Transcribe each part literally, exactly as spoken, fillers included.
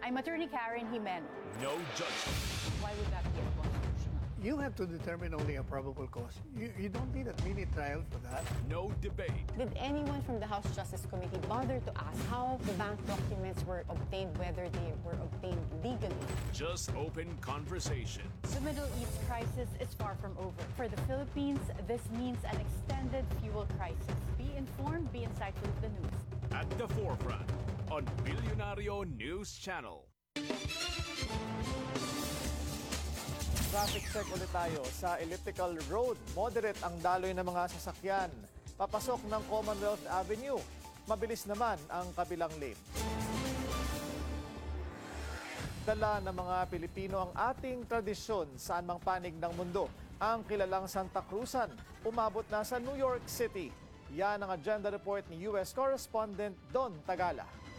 I'm Attorney Karen Jimeno. No judgment. Why would that be unconstitutional? You have to determine only a probable cause. You, you don't need a mini trial for that. No debate. Did anyone from the House Justice Committee bother to ask how the bank documents were obtained, whether they were obtained legally? Just open conversation. The Middle East crisis is far from over. For the Philippines, this means an extended fuel crisis. Be informed, be inside with the news. At the forefront on Bilyonaryo News Channel. Traffic check ulit tayo. Sa Elliptical Road, moderate ang daloy ng mga sasakyan. Papasok ng Commonwealth Avenue. Mabilis naman ang kabilang lane. Dala ng mga Pilipino ang ating tradisyon saan mang panig ng mundo. Ang kilalang Santa Cruzan, umabot na sa New York City. Yan ang agenda report ni U S correspondent Don Tagala.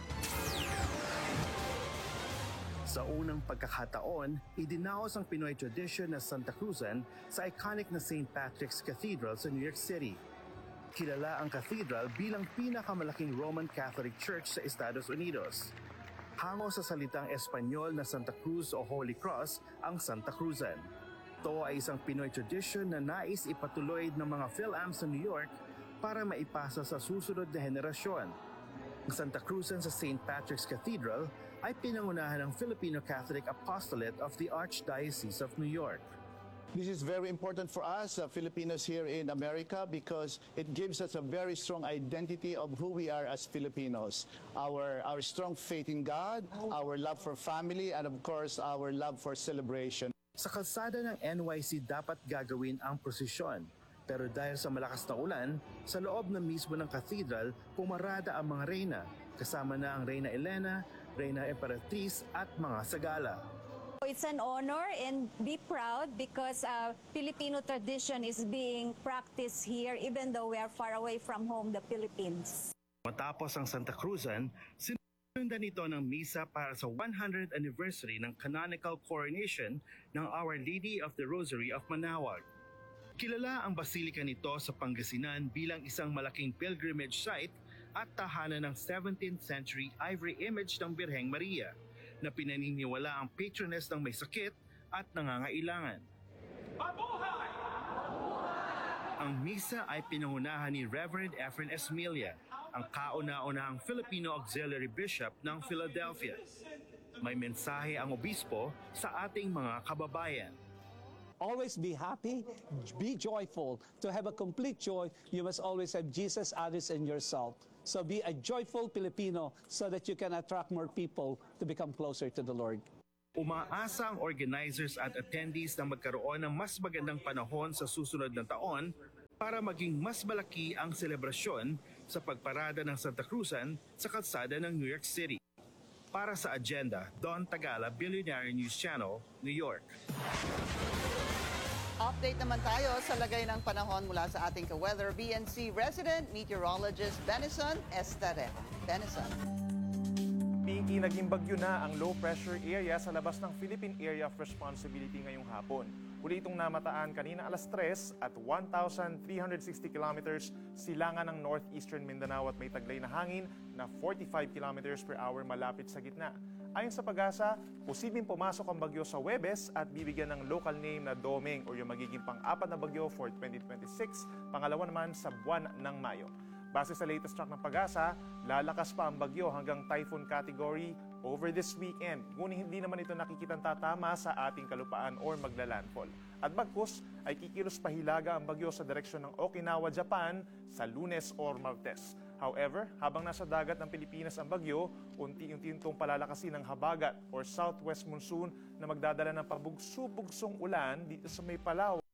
Sa unang pagkakataon, idinaos ang Pinoy tradition na Santa Cruzan sa iconic na Saint Patrick's Cathedral sa New York City. Kilala ang cathedral bilang pinakamalaking Roman Catholic Church sa Estados Unidos. Hango sa salitang Espanyol na Santa Cruz o Holy Cross ang Santa Cruzan. Ito ay isang Pinoy tradition na nais ipatuloy ng mga PhilAm sa New York para maipasa sa susunod na henerasyon. Ang Santa Cruzan sa Saint Patrick's Cathedral ay pinangunahan ng Filipino Catholic Apostolate of the Archdiocese of New York. This is very important for us, uh, Filipinos here in America, because it gives us a very strong identity of who we are as Filipinos. Our, our strong faith in God, our love for family, and of course, our love for celebration. Sa kalsada ng N Y C dapat gagawin ang prosesyon. Pero dahil sa malakas na ulan, sa loob na mismo ng cathedral, pumarada ang mga reyna, kasama na ang Reyna Elena, Reyna Emperatriz at mga sagala. It's an honor and be proud because uh, Filipino tradition is being practiced here even though we are far away from home, the Philippines. Matapos ang Santa Cruzan, sinundan ito ng misa para sa one hundredth anniversary ng canonical coronation ng Our Lady of the Rosary of Manaoag. Kilala ang basilika nito sa Pangasinan bilang isang malaking pilgrimage site at tahanan ng seventeenth century ivory image ng Birheng Maria na pinaniniwala ang patroness ng may sakit at nangangailangan. Mabuhay! Ang misa ay pinangunahan ni Reverend Efren Esmilia, ang kauna-unahang Filipino Auxiliary Bishop ng Philadelphia. May mensahe ang obispo sa ating mga kababayan. Always be happy, be joyful. To have a complete joy, you must always have Jesus, others, and yourself. So be a joyful Filipino so that you can attract more people to become closer to the Lord. Umaasa ang organizers at attendees na magkaroon ng mas magandang panahon sa susunod na taon para maging mas malaki ang selebrasyon sa pagparada ng Santa Cruzan sa kalsada ng New York City. Para sa agenda, Don Tagala, Bilyonaryo News Channel, New York. Update naman tayo sa lagay ng panahon mula sa ating ka-weather B N C resident meteorologist Benison Estarejo. Benison. Pinky, naging bagyo na ang low-pressure area sa labas ng Philippine Area of Responsibility ngayong hapon. Huli itong namataan kanina alas tres at one thousand three hundred sixty kilometers silangan ng northeastern Mindanao at may taglay na hangin na forty-five kilometers per hour malapit sa gitna. Ayon sa Pag-asa, posibleng pumasok ang bagyo sa Huwebes at bibigyan ng local name na Domeng o yung magiging pang-apat na bagyo for twenty twenty-six, pangalawa naman sa buwan ng Mayo. Base sa latest track ng Pag-asa, lalakas pa ang bagyo hanggang typhoon category over this weekend. Ngunit hindi naman ito nakikitang tatama sa ating kalupaan or maglalandfall. At bagkus ay kikilos pahilaga ang bagyo sa direksyon ng Okinawa, Japan sa Lunes or Martes. However, habang nasa dagat ng Pilipinas ang bagyo, unti-unti itong palalakasin ng habagat or southwest monsoon na magdadala ng pabugso-bugsong ulan dito sa may Palawan.